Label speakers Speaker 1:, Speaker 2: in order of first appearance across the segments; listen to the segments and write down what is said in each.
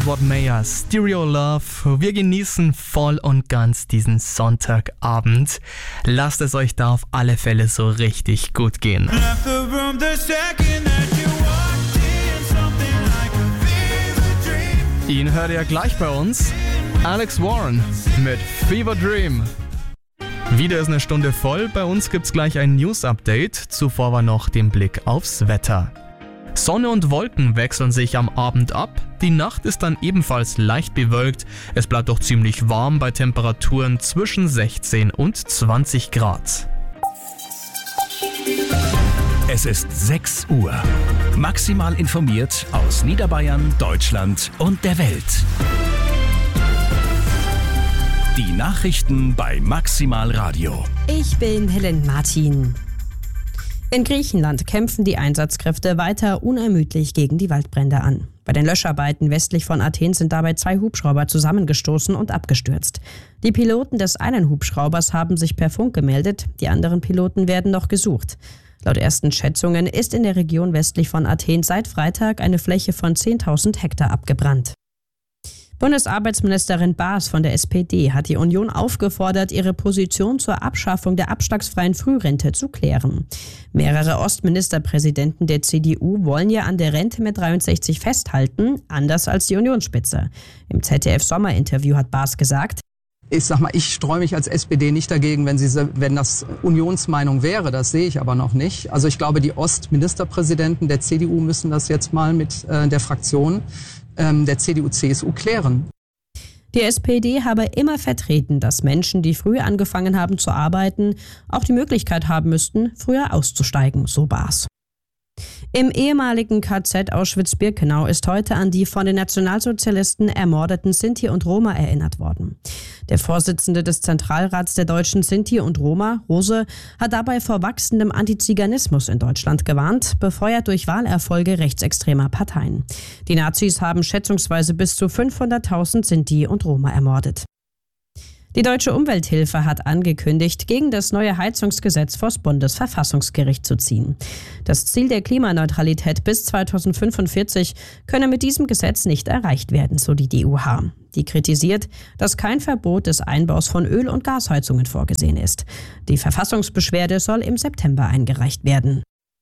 Speaker 1: Edward Mayer, Stereo Love. Wir genießen voll und ganz diesen Sonntagabend. Lasst es euch da auf alle Fälle so richtig gut gehen. Ihn hört ihr gleich bei uns. Alex Warren mit Fever Dream. Wieder ist eine Stunde voll. Bei uns gibt's gleich ein News-Update. Zuvor war noch den Blick aufs Wetter. Sonne und Wolken wechseln sich am Abend ab. Die Nacht ist dann ebenfalls leicht bewölkt. Es bleibt doch ziemlich warm bei Temperaturen zwischen 16 und 20 Grad.
Speaker 2: Es ist 6 Uhr. Maximal informiert aus Niederbayern, Deutschland und der Welt. Die Nachrichten bei Maximal Radio.
Speaker 3: Ich bin Helen Martin. In Griechenland kämpfen die Einsatzkräfte weiter unermüdlich gegen die Waldbrände an. Bei den Löscharbeiten westlich von Athen sind dabei 2 Hubschrauber zusammengestoßen und abgestürzt. Die Piloten des einen Hubschraubers haben sich per Funk gemeldet, die anderen Piloten werden noch gesucht. Laut ersten Schätzungen ist in der Region westlich von Athen seit Freitag eine Fläche von 10.000 Hektar abgebrannt. Bundesarbeitsministerin Baas von der SPD hat die Union aufgefordert, ihre Position zur Abschaffung der abschlagsfreien Frührente zu klären. Mehrere Ostministerpräsidenten der CDU wollen ja an der Rente mit 63 festhalten, anders als die Unionsspitze. Im ZDF-Sommerinterview hat Baas gesagt:
Speaker 4: Ich streue mich als SPD nicht dagegen, wenn das Unionsmeinung wäre. Das sehe ich aber noch nicht. Also ich glaube, die Ostministerpräsidenten der CDU müssen das jetzt mal mit der Fraktion der CDU-CSU klären.
Speaker 3: Die SPD habe immer vertreten, dass Menschen, die früh angefangen haben zu arbeiten, auch die Möglichkeit haben müssten, früher auszusteigen, so Baas. Im ehemaligen KZ Auschwitz-Birkenau ist heute an die von den Nationalsozialisten ermordeten Sinti und Roma erinnert worden. Der Vorsitzende des Zentralrats der deutschen Sinti und Roma, Rose, hat dabei vor wachsendem Antiziganismus in Deutschland gewarnt, befeuert durch Wahlerfolge rechtsextremer Parteien. Die Nazis haben schätzungsweise bis zu 500.000 Sinti und Roma ermordet. Die Deutsche Umwelthilfe hat angekündigt, gegen das neue Heizungsgesetz vors Bundesverfassungsgericht zu ziehen. Das Ziel der Klimaneutralität bis 2045 könne mit diesem Gesetz nicht erreicht werden, so die DUH. Die kritisiert, dass kein Verbot des Einbaus von Öl- und Gasheizungen vorgesehen ist. Die Verfassungsbeschwerde soll im September eingereicht werden.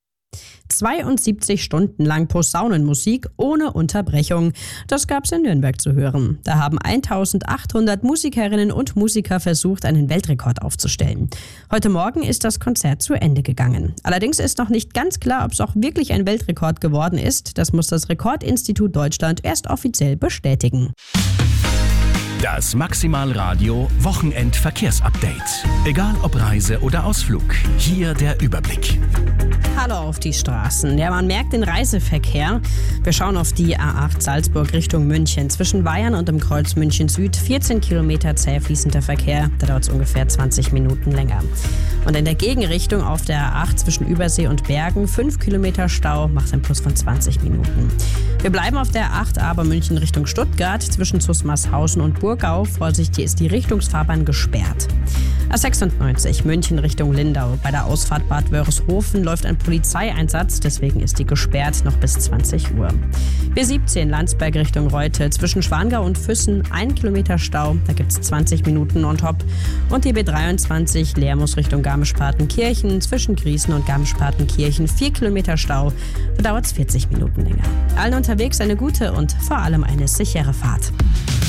Speaker 3: 72 Stunden lang Posaunenmusik ohne Unterbrechung. Das gab's in Nürnberg zu hören. Da haben 1800 Musikerinnen und Musiker versucht, einen Weltrekord aufzustellen. Heute Morgen ist das Konzert zu Ende gegangen. Allerdings ist noch nicht ganz klar, ob es auch wirklich ein Weltrekord geworden ist. Das muss das Rekordinstitut Deutschland erst offiziell bestätigen.
Speaker 2: Das Maximal Radio Wochenendverkehrsupdate. Egal ob Reise oder Ausflug, hier der Überblick.
Speaker 3: Hallo auf die Straßen. Ja, man merkt den Reiseverkehr. Wir schauen auf die A8 Salzburg Richtung München. Zwischen Weyern und dem Kreuz München Süd 14 Kilometer zäh fließender Verkehr. Da dauert es ungefähr 20 Minuten länger. Und in der Gegenrichtung auf der A8 zwischen Übersee und Bergen 5 Kilometer Stau, macht ein Plus von 20 Minuten. Wir bleiben auf der A8 aber München Richtung Stuttgart. Zwischen Zusmarshausen und Burgau, Vorsicht, hier ist die Richtungsfahrbahn gesperrt. A96 München Richtung Lindau. Bei der Ausfahrt Bad Wörishofen läuft ein Polizeieinsatz, deswegen ist die gesperrt noch bis 20 Uhr. B17 Landsberg Richtung Reute. Zwischen Schwangau und Füssen 1 Kilometer Stau, da gibt es 20 Minuten on top. Und die B23 Lermus Richtung Garmisch-Partenkirchen. Zwischen Griesen und Garmisch-Partenkirchen 4 Kilometer Stau, da dauert es 40 Minuten länger. Allen unterwegs eine gute und vor allem eine sichere Fahrt.